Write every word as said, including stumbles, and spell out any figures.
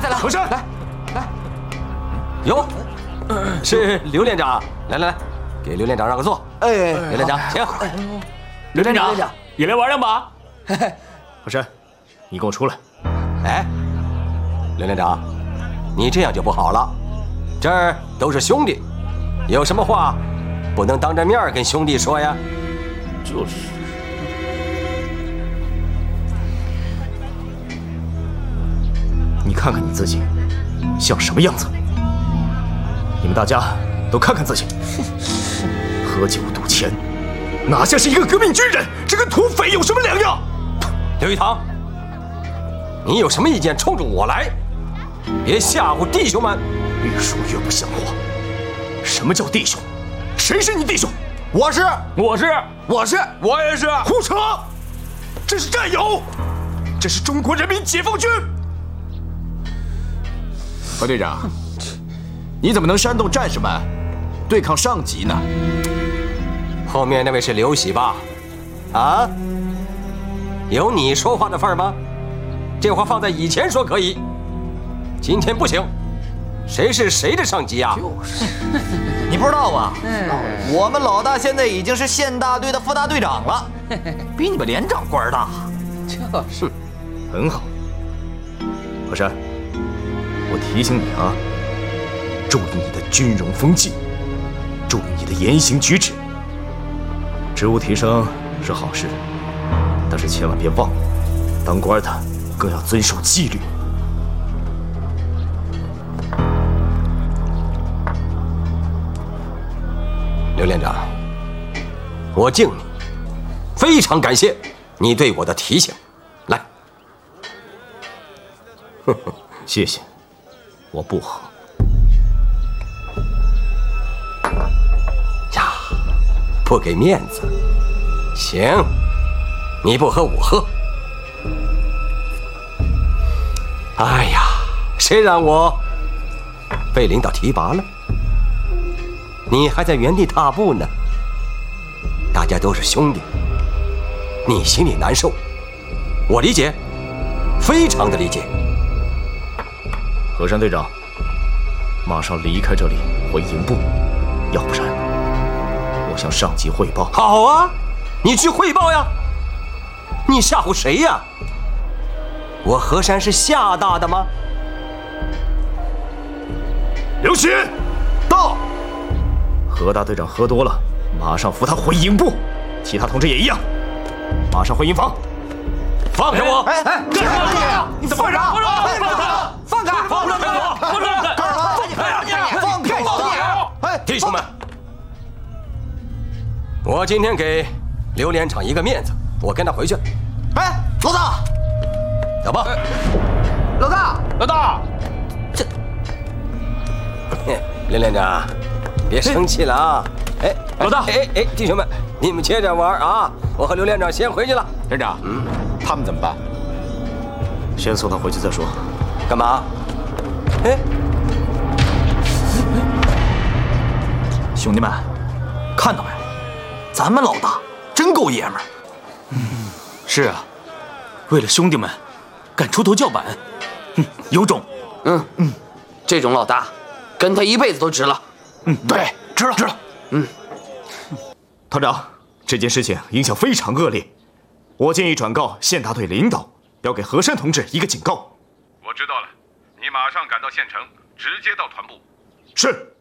再来， 和珅， 来，来。 哟，是刘连长，来来来，给刘连长让个座。 哎， 刘连长，请。 刘连长， 也来玩两把。 和珅，你跟我出来。 哎，刘连长，你这样就不好了，这儿都是兄弟，有什么话不能当着面跟兄弟说呀？ 就是。你看看你自己，像什么样子？你们大家都看看自己，喝酒赌钱，哪像是一个革命军人？这跟土匪有什么两样？ 刘玉堂，你有什么意见冲着我来，别吓唬弟兄们。 越说越不像话。什么叫弟兄？谁是你弟兄？ 我是， 我是， 我是，我也是。 胡扯！这是战友，这是中国人民解放军。 何队长，你怎么能煽动战士们对抗上级呢？ 后面那位是刘喜吧？啊？有你说话的份儿吗？这话放在以前说可以，今天不行。谁是谁的上级啊？ 就是，你不知道吧？我们老大现在已经是县大队的副大队长了，比你们连长官大。 就是， 很好。和珅，我提醒你啊，注意你的军容风纪，注意你的言行举止。职务提升是好事，但是千万别忘了，当官的更要遵守纪律。 刘连长，我敬你，非常感谢你对我的提醒。来， 谢谢，我不喝。 呀，不给面子，行，你不喝我喝。哎呀，谁让我被领导提拔了？你还在原地踏步呢。大家都是兄弟，你心里难受，我理解，非常的理解。 和珅队长，马上离开这里，回营部，要不然我向上级汇报。 好啊，你去汇报呀。你吓唬谁呀？我和珅是厦大的吗？ 刘喜，到。何大队长喝多了，马上扶他回营部，其他同志也一样，马上回营房。放开我！ 哎哎，干什么你？你怎么放手？放开！放开！放开！放开！放开！放开！放开！ 哎，弟兄们，我今天给刘连长一个面子，我跟他回去。 哎，老大， 走吧。 老大， 老大，这，刘连长。别生气了啊！哎， 老大， 哎哎，弟兄们，你们接着玩啊！我和刘连长先回去了。 连长，嗯，他们怎么办？ 先送他回去再说。 干嘛？哎， 兄弟们，看到没？咱们老大真够爷们儿。 嗯，是啊，为了兄弟们，敢出头叫板，嗯，有种。 嗯嗯，这种老大，跟他一辈子都值了。 嗯，对，知道知道。 嗯， 团长，这件事情影响非常恶劣，我建议转告县大队领导，要给和珅同志一个警告。 我知道了，你马上赶到县城，直接到团部。 是。